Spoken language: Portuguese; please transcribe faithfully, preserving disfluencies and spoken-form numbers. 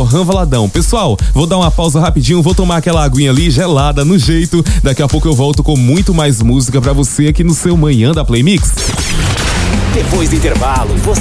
Lohan Valadão. Pessoal, vou dar uma pausa rapidinho, vou tomar aquela aguinha ali gelada no jeito. Daqui a pouco eu volto com muito mais música pra você aqui no seu Manhã da Play Mix. Depois do intervalo, você